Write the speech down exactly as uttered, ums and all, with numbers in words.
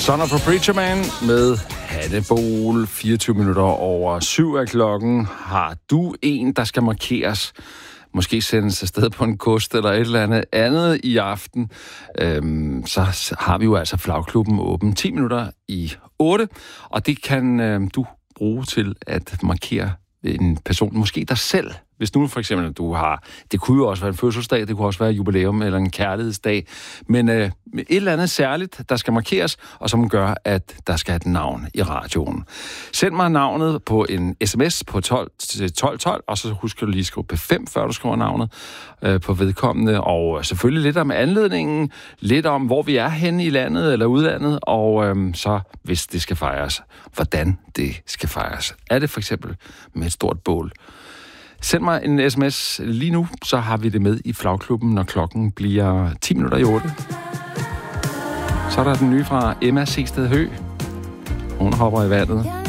Son of a Preacher Man med Hannibal. fireogtyve minutter over syv af klokken. Har du en, der skal markeres? Måske sendes afsted på en kost eller et eller andet andet i aften. Øhm, så har vi jo altså Flagklubben åben ti minutter i otte. Og det kan øhm, du bruge til at markere en person, måske dig selv. Hvis nu for eksempel, du har, det kunne jo også være en fødselsdag, det kunne også være et jubilæum eller en kærlighedsdag, men øh, et eller andet særligt, der skal markeres, og som gør, at der skal et navn i radioen. Send mig navnet på en sms på tolv tolv tolv, og så husk du lige at skrive P fem, før du skriver navnet øh, på vedkommende, og selvfølgelig lidt om anledningen, lidt om, hvor vi er henne i landet eller udlandet, og øh, så, hvis det skal fejres, hvordan det skal fejres. Er det for eksempel med et stort bål? Send mig en sms lige nu, så har vi det med i Flagklubben, når klokken bliver ti minutter i otte. Så er der den nye fra Emma Seested Høgh. Hun hopper i vandet.